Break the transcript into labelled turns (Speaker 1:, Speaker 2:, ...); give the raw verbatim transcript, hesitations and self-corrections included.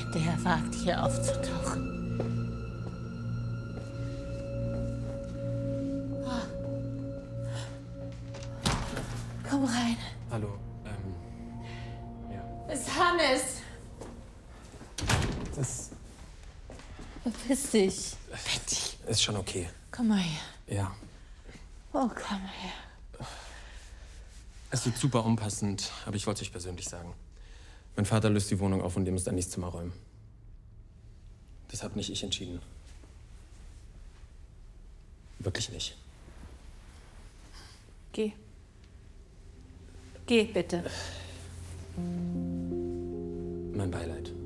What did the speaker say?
Speaker 1: der wagt, hier aufzutauchen. Komm rein.
Speaker 2: Hallo, ähm, ja.
Speaker 1: Es ist Hannes.
Speaker 2: Das
Speaker 1: Verpiss dich.
Speaker 2: Betty. Ist schon okay.
Speaker 1: Komm mal her.
Speaker 2: Ja.
Speaker 1: Oh, komm mal her.
Speaker 2: Es wird super unpassend, aber ich wollte es euch persönlich sagen. Mein Vater löst die Wohnung auf und ihr müsst ein nächstes Zimmer räumen. Das habe nicht ich entschieden. Wirklich nicht.
Speaker 1: Geh. Geh, bitte.
Speaker 2: Mein Beileid.